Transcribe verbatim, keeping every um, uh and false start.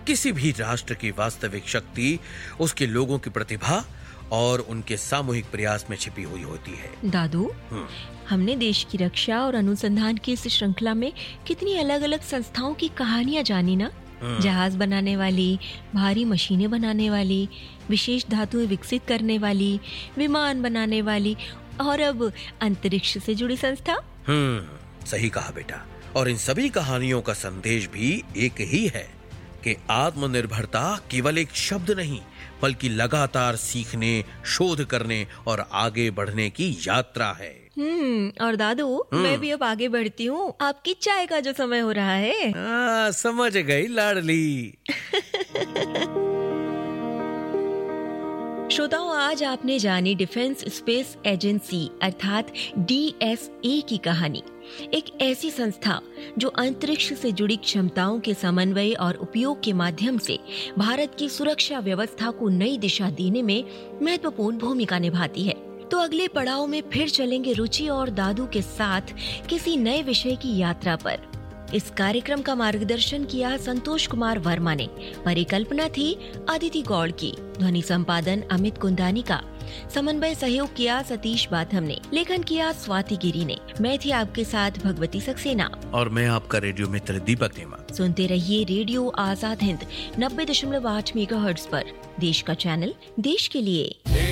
किसी भी राष्ट्र की वास्तविक शक्ति उसके लोगों की प्रतिभा और उनके सामूहिक प्रयास में छिपी हुई होती है। दादू, हमने देश की रक्षा और अनुसंधान की इस श्रृंखला में कितनी अलग अलग संस्थाओं की कहानियां जानी ना। जहाज बनाने वाली, भारी मशीनें बनाने वाली, विशेष धातुएं विकसित करने वाली, विमान बनाने वाली और अब अंतरिक्ष से जुड़ी संस्था। हम्म सही कहा बेटा। और इन सभी कहानियों का संदेश भी एक ही है कि आत्मनिर्भरता केवल एक शब्द नहीं, बल्कि लगातार सीखने, शोध करने और आगे बढ़ने की यात्रा है। हम्म और दादू, मैं भी अब आगे बढ़ती हूँ। आपकी चाय का जो समय हो रहा है। आ, समझ गई लाडली। श्रोताओं, आज आपने जानी डिफेंस स्पेस एजेंसी अर्थात डी एस ए की कहानी। एक ऐसी संस्था जो अंतरिक्ष से जुड़ी क्षमताओं के समन्वय और उपयोग के माध्यम से भारत की सुरक्षा व्यवस्था को नई दिशा देने में महत्वपूर्ण भूमिका निभाती है। तो अगले पड़ाव में फिर चलेंगे रुचि और दादू के साथ किसी नए विषय की यात्रा पर। इस कार्यक्रम का मार्गदर्शन किया संतोष कुमार वर्मा ने, परिकल्पना थी अदिति गौड़ की, ध्वनि संपादन अमित कुंदानी का, समन्वय सहयोग किया सतीश बाथम ने, लेखन किया स्वाति गिरी ने। मैं थी आपके साथ भगवती सक्सेना और मैं आपका रेडियो मित्र दीपक नेमा। सुनते रहिए रेडियो आजाद हिंद नब्बे दशमलव आठ मेगाहर्ट्ज पर, देश का चैनल देश के लिए।